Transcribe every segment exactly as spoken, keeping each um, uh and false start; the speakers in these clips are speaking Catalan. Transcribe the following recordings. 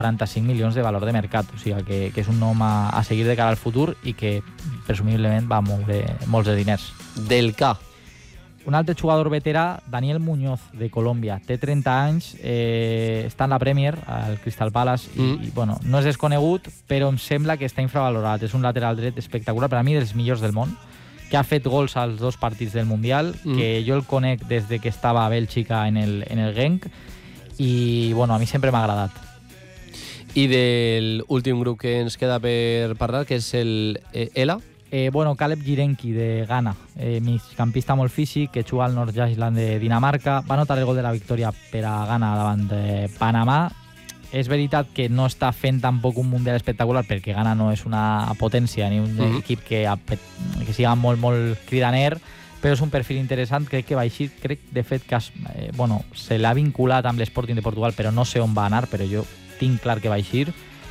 quaranta-cinc milions de valor de mercat, o sigui que, que és un nom a, a seguir de cara al futur i que presumiblement va moure molts de diners. Del K. Un altre jugador veterà, Daniel Muñoz, de Colòmbia. Té trenta anys, eh, està en la Premier, al Crystal Palace, i, mm. i bueno, no és desconegut, però em sembla que està infravalorat. És un lateral dret espectacular, per a mi dels millors del món, que ha fet gols als dos partits del Mundial, mm. que jo el conec des de que estava a Bèlgica en el, en el Genk, i bueno, a mi sempre m'ha agradat. I del últim grup que ens queda per parlar, que és el eh, ELA? Eh, bueno, Caleb Girenki, de Ghana, eh, migcampista molt físic, que juga al North Island de Dinamarca. Va anotar el gol de la victòria per a Ghana davant de Panamà. És veritat que no està fent tampoc un mundial espectacular, perquè Ghana no és una potència ni un mm-hmm. equip que, que siga molt, molt cridaner, però és un perfil interessant. Crec que va així, crec de fet que eh, bueno, se l'ha vinculat amb l'Sporting de Portugal, però no sé on va anar, però jo tinc clar que va eixir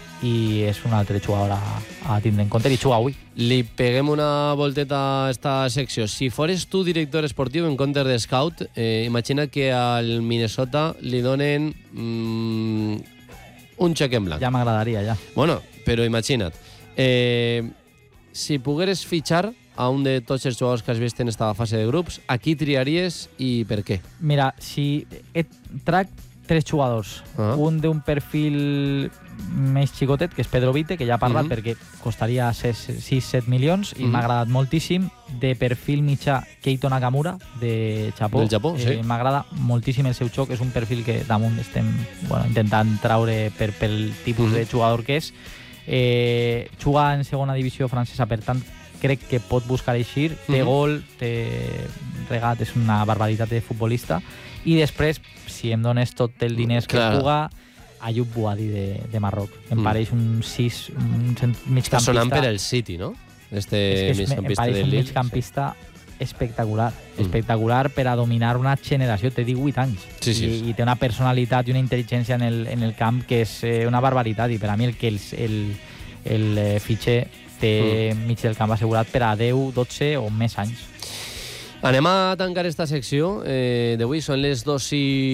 i és un altre jugador a, a tindre en compte i juga avui. Li peguem una volteta a esta secció. Si fores tu director esportiu en comptes de scout, eh, imagina que al Minnesota li donen mmm, un xeque en blanc. Ja m'agradaria, ja. Bueno, però imagina't. Eh, si pogueres fitxar a un de tots els jugadors que has vist en esta fase de grups, a qui triaries i per què? Mira, si et trac tres jugadors, uh-huh. un d'un perfil més xicotet, que és Pedro Vite, que ja ha parlat, uh-huh. perquè costaria sis set milions i uh-huh. m'ha agradat moltíssim. De perfil mitjà, Keito Nakamura, de Japó. Del Japó, sí. Eh, m'agrada moltíssim el seu xoc, és un perfil que damunt estem bueno, intentant traure per, pel tipus uh-huh. de jugador que és. Eh, juga en segona divisió francesa, per tant, crec que pot buscar eixir. Té uh-huh. gol, té regat, és una barbaritat de futbolista. I després, si em dones tot el diners que Clar. puga, Ayoub Bouadi de, de Marroc. Em mm. pareix un sis, un migcampista... Està sonant per el City, no? Este és que és, migcampista em pareix del un Lille. migcampista espectacular. Mm. Espectacular per a dominar una generació. Té divuit anys. Sí, sí. I, I té una personalitat i una intel·ligència en el, en el camp que és eh, una barbaritat. I per a mi el que el, el, el eh, fitxer té mm. mig del camp assegurat per a deu, dotze o més anys. Anem a tancar esta secció eh, d'avui. Són les dos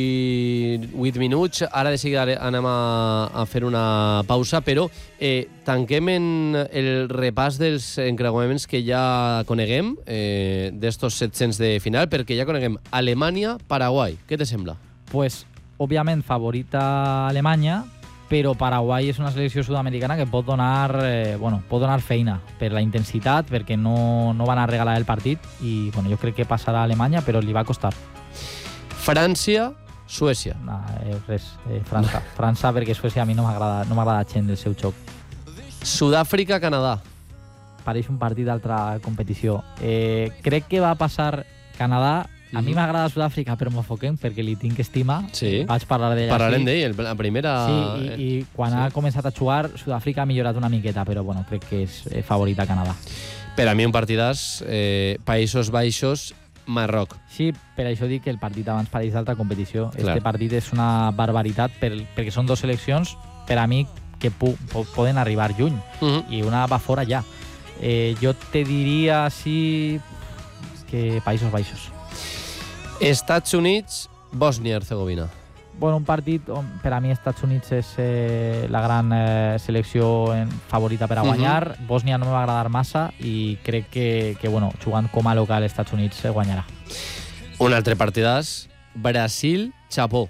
i vuit minuts. Ara de seguida anem a, a fer una pausa, però eh, tanquem en el repàs dels encreuaments que ja coneguem, eh, d'estos set-cents de final, perquè ja coneguem Alemanya-Paraguai. Què te sembla? Pues, òbviament, favorita Alemanya, però Paraguai és una selecció sud-americana que pot donar, eh, bueno, pot donar feina per la intensitat, perquè no, no van a regalar el partit i bueno, jo crec que passarà a Alemanya, però li va costar. França, Suècia. No, eh, res, eh, França. França, perquè Suècia a mi no m'agrada no m'agrada gent del seu xoc. Sud-àfrica, Canadà. Pareix un partit d'altra competició. Eh, crec que va passar Canadà. A mi m'agrada Sud-àfrica, però m'enfoquem perquè li tinc estima. Sí. Vaig parlar d'ella. Parlarem d'ell, la primera... Sí, i, i quan sí. ha començat a jugar, Sud-àfrica ha millorat una miqueta, però bueno, crec que és favorita a Canadà. Per a mi un partidàs, eh, Països Baixos, Marroc. Sí, per això dic que el partit abans pareix d'altra competició. Clar. Este partit és una barbaritat per, perquè són dues seleccions, per a mi, que pu poden arribar lluny. Uh-huh. I una va fora ja. Eh, jo te diria, sí, que Països Baixos. Estats Units, Bòsnia-Hercegovina. Bueno, un partit on per a mi Estats Units és eh, la gran eh, selecció en, favorita per a guanyar. Uh-huh. Bòsnia no me va agradar massa i crec que, que bueno, jugant com a local Estats Units se guanyarà. Un altre partidàs, Brasil-Japó.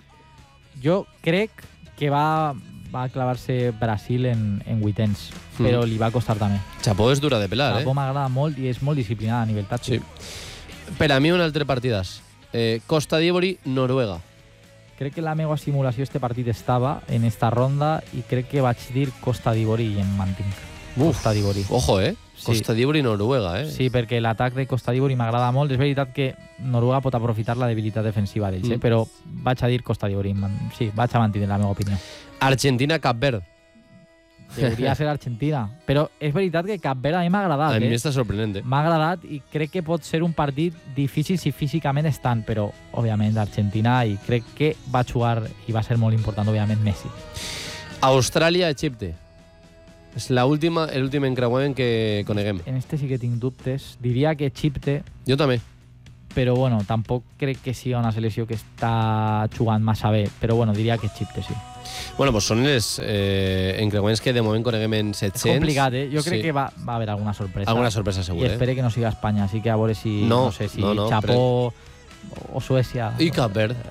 Jo crec que va, va clavar-se Brasil en, en vuitens, mm. però li va costar també. Japó és dura de pelar, Japó eh? m'agrada molt i és molt disciplinada a nivell tàctic. Sí. Per a mi un altre partidàs, eh, Costa d'Ivori, Noruega. Crec que la meva simulació este partit estava en esta ronda i crec que vaig dir Costa d'Ivori i em mantinc. Uf, Costa d'Ivori. Ojo, eh? Costa d'Ivori, Noruega, eh? Sí, perquè l'atac de Costa d'Ivori m'agrada molt. És veritat que Noruega pot aprofitar la debilitat defensiva d'ells, mm. eh? però vaig a dir Costa d'Ivori. Sí, vaig a mantenir la meva opinió. Argentina-Cap Verd. Deberia ser Argentina. Però és veritat que Cap Verd a mi m'ha agradat. A mi eh? està sorprenent. Eh? M'ha agradat i crec que pot ser un partit difícil si físicament estan, però, òbviament, Argentina, i crec que va jugar i va ser molt important, òbviament, Messi. Austràlia-Egipte. És l'últim encreuament que coneguem. En este sí que tinc dubtes. Diria que Egipte... Jo també. Però, bueno, tampoc crec que sigui una selecció que està jugant massa bé. Però, bueno, diria que Egipte, sí. Bueno, doncs són les eh, encreuaments que de moment coneguem en set-cents. És complicat, eh? Jo crec sí. que va, va haver alguna sorpresa. Alguna sorpresa segur, I eh? espere que no siga Espanya, així que a veure si, no, no sé, si no, no, Japó o Suècia... I Cap Verd.